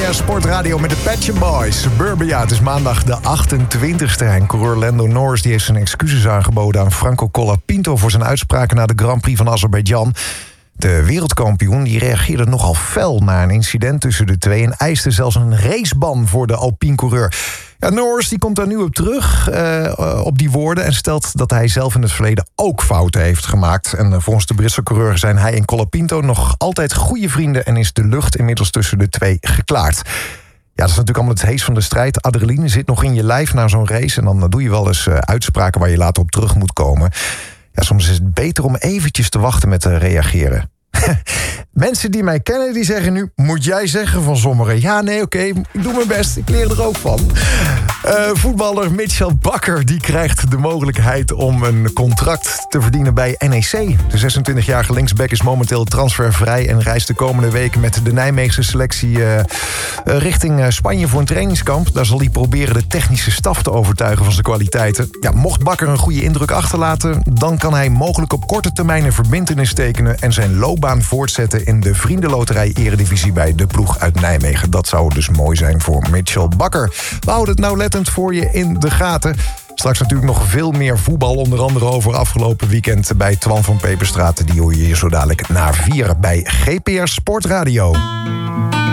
GPR Sportradio met de Pet Shop Boys. Suburbia, het is maandag de 28e. En coureur Lando Norris die heeft zijn excuses aangeboden aan Franco Colapinto voor zijn uitspraken na de Grand Prix van Azerbeidzjan. De wereldkampioen die reageerde nogal fel na een incident tussen de twee en eiste zelfs een raceban voor de Alpine-coureur. Ja, Norris die komt daar nu op terug, op die woorden, en stelt dat hij zelf in het verleden ook fouten heeft gemaakt. En volgens de Britse coureur zijn hij en Colapinto nog altijd goede vrienden en is de lucht inmiddels tussen de twee geklaard. Ja, dat is natuurlijk allemaal het hees van de strijd. Adrenaline zit nog in je lijf na zo'n race en dan doe je wel eens uitspraken waar je later op terug moet komen. Ja, soms is het beter om eventjes te wachten met reageren. Mensen die mij kennen, die zeggen nu, moet jij zeggen van sommigen. Ja, nee, oké, ik doe mijn best, ik leer er ook van. Voetballer Mitchell Bakker die krijgt de mogelijkheid om een contract te verdienen bij NEC. De 26-jarige linksback is momenteel transfervrij en reist de komende weken met de Nijmeegse selectie richting Spanje voor een trainingskamp. Daar zal hij proberen de technische staf te overtuigen van zijn kwaliteiten. Ja, mocht Bakker een goede indruk achterlaten, dan kan hij mogelijk op korte termijn een verbintenis tekenen en zijn loopbaan voortzetten in de Vriendenloterij Eredivisie bij de ploeg uit Nijmegen. Dat zou dus mooi zijn voor Mitchell Bakker. We houden het nauwlettend voor je in de gaten. Straks natuurlijk nog veel meer voetbal, onder andere over afgelopen weekend bij Twan van Peperstraat. Die hoor je hier zo dadelijk na 4 bij GPR Sportradio.